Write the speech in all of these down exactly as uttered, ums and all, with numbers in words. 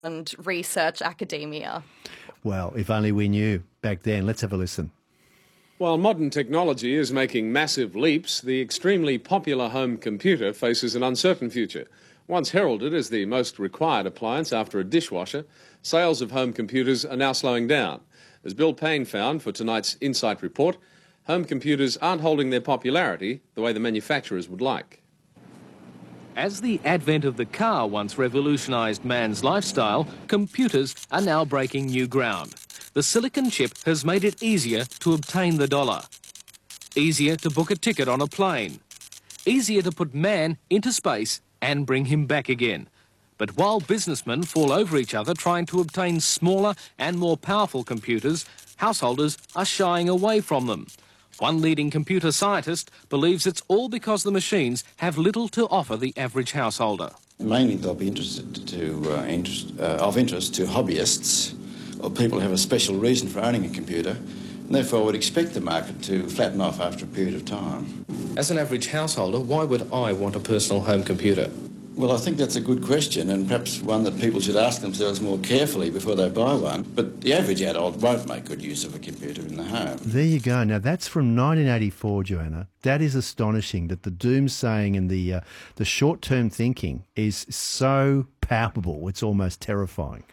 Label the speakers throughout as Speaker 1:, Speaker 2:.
Speaker 1: and research academia.
Speaker 2: Well, if only we knew back then. Let's have a listen.
Speaker 3: While modern technology is making massive leaps, the extremely popular home computer faces an uncertain future. Once heralded as the most required appliance after a dishwasher, sales of home computers are now slowing down. As Bill Payne found for tonight's Insight Report, home computers aren't holding their popularity the way the manufacturers would like.
Speaker 4: As the advent of the car once revolutionised man's lifestyle, computers are now breaking new ground. The silicon chip has made it easier to obtain the dollar, easier to book a ticket on a plane, easier to put man into space and bring him back again. But while businessmen fall over each other trying to obtain smaller and more powerful computers, householders are shying away from them. One leading computer scientist believes it's all because the machines have little to offer the average householder.
Speaker 5: Mainly they'll be interested to, uh, interest, uh, of interest to hobbyists or people who have a special reason for owning a computer, and therefore would expect the market to flatten off after a period of time.
Speaker 6: As an average householder, why would I want a personal home computer?
Speaker 5: Well, I think that's a good question, and perhaps one that people should ask themselves more carefully before they buy one. But the average adult won't make good use of a computer in the home.
Speaker 2: There you go. Now, that's from nineteen eighty-four, Joanna. That is astonishing that the doomsaying and the, uh, the short-term thinking is so palpable. It's almost terrifying.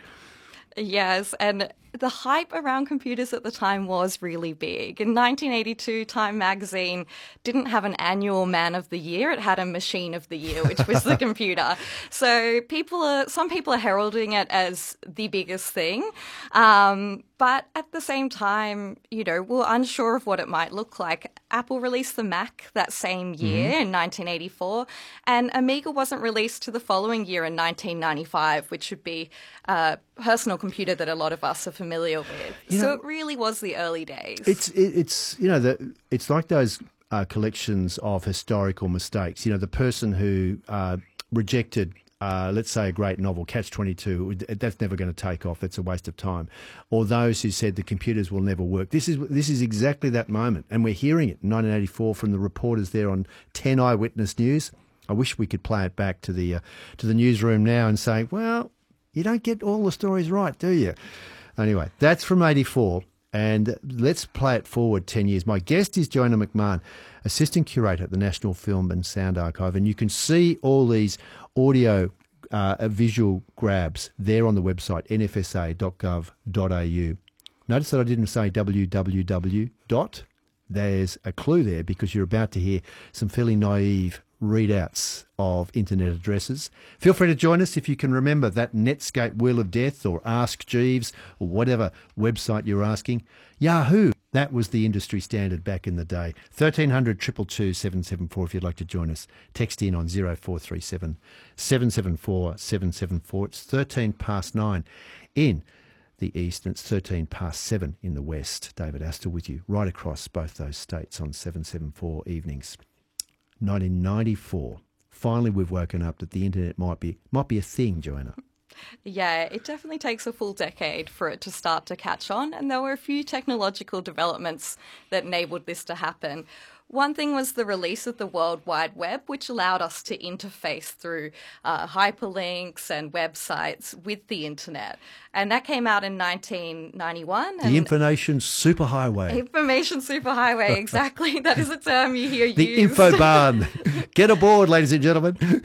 Speaker 1: Yes, and the hype around computers at the time was really big. In nineteen eighty-two, Time magazine didn't have an annual Man of the Year. It had a Machine of the Year, which was the computer. So people are, some people are heralding it as the biggest thing. Um, but at the same time, you know, we're unsure of what it might look like. Apple released the Mac that same year mm-hmm. in nineteen eighty-four, and Amiga wasn't released to the following year in nineteen ninety-five, which would be a personal computer that a lot of us are familiar with. You so know, it really was the early days.
Speaker 2: It's it, it's you know the, it's like those uh, collections of historical mistakes. You know, the person who uh, rejected. Uh, let's say a great novel, Catch twenty-two, that's never going to take off. It's a waste of time. Or those who said the computers will never work. This is this is exactly that moment, and we're hearing it in nineteen eighty-four from the reporters there on ten Eyewitness News. I wish we could play it back to the uh, to the newsroom now and say, well, you don't get all the stories right, do you? Anyway, that's from eighty-four, and let's play it forward ten years. My guest is Joanna McMahon, Assistant Curator at the National Film and Sound Archive, and you can see all these audio uh, visual grabs there on the website, n f s a dot gov dot a u. Notice that I didn't say w w w dot. There's a clue there because you're about to hear some fairly naive readouts of internet addresses. Feel free to join us if you can remember that Netscape Wheel of Death or Ask Jeeves or whatever website you're asking. Yahoo! That was the industry standard back in the day. thirteen hundred, two two two, seven seven four if you'd like to join us. Text in on zero four three seven, seven seven four, seven seven four. It's thirteen past nine in the east and it's thirteen past seven in the west. David Astor with you right across both those states on seven seven four evenings. nineteen ninety-four. Finally, we've woken up that the internet might be might be a thing, Joanna.
Speaker 1: Yeah, it definitely takes a full decade for it to start to catch on, and there were a few technological developments that enabled this to happen. One thing was the release of the World Wide Web, which allowed us to interface through uh, hyperlinks and websites with the internet. And that came out in nineteen ninety-one.
Speaker 2: The information superhighway.
Speaker 1: Information superhighway, exactly. That is a term you hear
Speaker 2: the
Speaker 1: used.
Speaker 2: The Infobahn. Get aboard, ladies and gentlemen.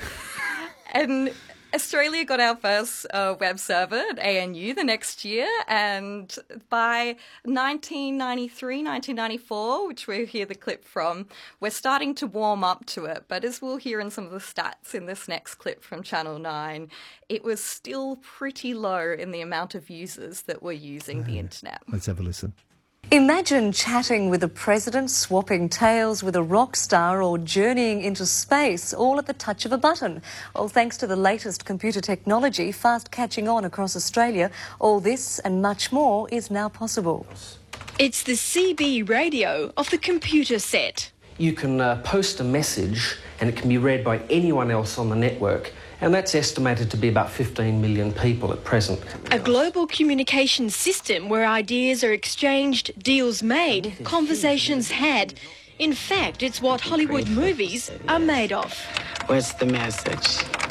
Speaker 1: And Australia got our first uh, web server at A N U the next year, and by nineteen ninety-three, nineteen ninety-four, which we'll hear the clip from, we're starting to warm up to it. But as we'll hear in some of the stats in this next clip from Channel nine, it was still pretty low in the amount of users that were using the internet.
Speaker 2: Let's have a listen.
Speaker 7: Imagine chatting with the president, swapping tales with a rock star, or journeying into space, all at the touch of a button. Well, thanks to the latest computer technology fast catching on across Australia, all this and much more is now possible.
Speaker 8: It's the C B radio of the computer set.
Speaker 6: You can uh, post a message and it can be read by anyone else on the network. And that's estimated to be about fifteen million people at present.
Speaker 8: A global communications system where ideas are exchanged, deals made, conversations had. In fact, it's what Hollywood movies are made of.
Speaker 9: What's the message?